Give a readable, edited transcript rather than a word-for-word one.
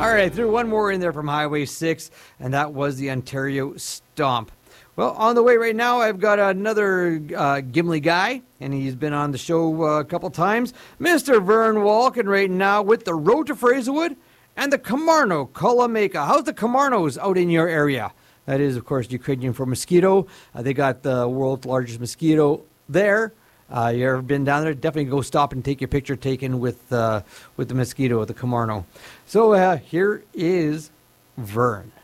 All right, I threw one more in there from Highway 6, and that was the Ontario Stomp. Well, on the way right now, I've got another Gimli guy, and he's been on the show a couple times. Mr. Vern Walken right now with the Road to Fraserwood and the Camarno Kulameka. How's the Camarnos out in your area? That is, of course, Ukrainian for mosquito. They got the world's largest mosquito there. You ever been down there? Definitely go stop and take your picture taken with the mosquito at the Camarno. So here is Vern.